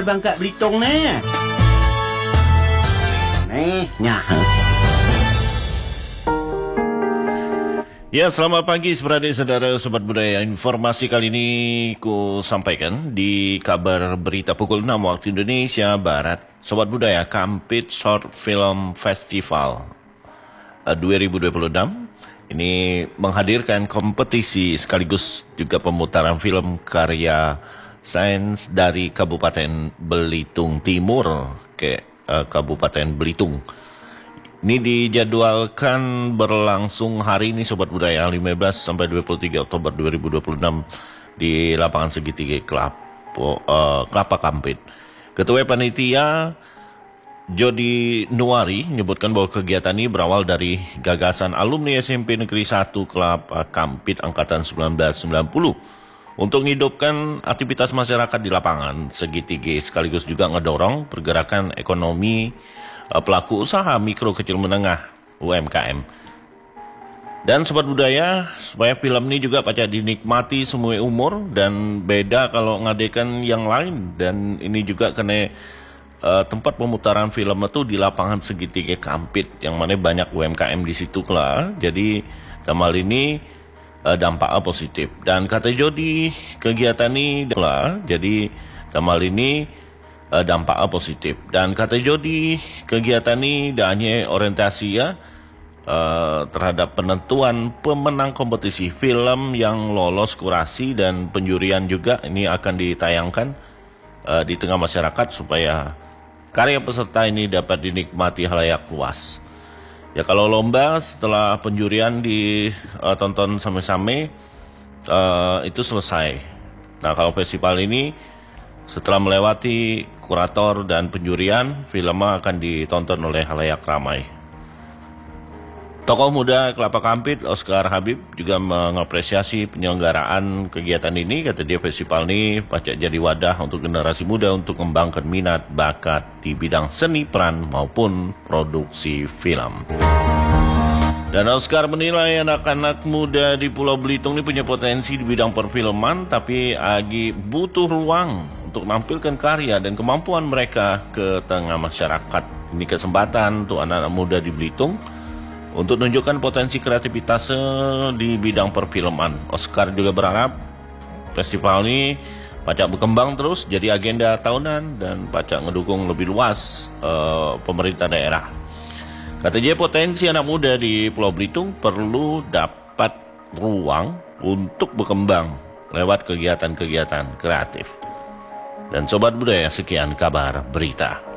Bangka Belitung nih. Nyah. Ya, selamat pagi saudara sobat budaya. Informasi kali ini ku sampaikan di kabar berita pukul 6 waktu Indonesia Barat. Sobat budaya, Kampit Short Film Festival 2026 ini menghadirkan kompetisi sekaligus juga pemutaran film karya sains dari Kabupaten Belitung Timur ke Kabupaten Belitung. Ini dijadwalkan berlangsung hari ini Sobat Budaya 15 sampai 23 Oktober 2026 di lapangan segitiga Kelapa Kampit. Ketua Panitia Jody Nuari menyebutkan bahwa kegiatan ini berawal dari gagasan alumni SMP Negeri 1 Kelapa Kampit angkatan 1990 untuk menghidupkan aktivitas masyarakat di lapangan segitiga sekaligus juga ngedorong pergerakan ekonomi pelaku usaha mikro kecil menengah UMKM. Dan sobat budaya, supaya film ini juga pacak dinikmati semua umur dan beda kalau ngadekan yang lain. Dan ini juga kena tempat pemutaran film itu di lapangan segitiga Kampit yang mana banyak UMKM di situ lah. Jadi dalam hal ini dampak positif. Dan kata Jody, kegiatan ini lah. Jadi dalam hal ini dampak positif. Dan kata Jody, kegiatan ini tidak hanya orientasi ya terhadap penentuan pemenang kompetisi film yang lolos kurasi dan penjurian juga ini akan ditayangkan di tengah masyarakat supaya karya peserta ini dapat dinikmati halayak luas. Ya kalau lomba setelah penjurian ditonton sama-sama itu selesai. Nah kalau festival ini setelah melewati kurator dan penjurian, filmnya akan ditonton oleh halayak ramai. Tokoh muda Kelapa Kampit, Oscar Habib, juga mengapresiasi penyelenggaraan kegiatan ini. Kata dia festival ini pacak jadi wadah untuk generasi muda untuk mengembangkan minat bakat di bidang seni peran maupun produksi film. Dan Oscar menilai anak-anak muda di Pulau Belitung ini punya potensi di bidang perfilman, tapi lagi butuh ruang untuk menampilkan karya dan kemampuan mereka ke tengah masyarakat. Ini kesempatan untuk anak-anak muda di Belitung untuk menunjukkan potensi kreativitasnya di bidang perfilman. Oscar juga berharap festival ini pacak berkembang terus jadi agenda tahunan dan pacak ngedukung lebih luas pemerintah daerah. Kata dia potensi anak muda di Pulau Belitung perlu dapat ruang untuk berkembang lewat kegiatan-kegiatan kreatif. Dan sobat budaya, sekian kabar berita.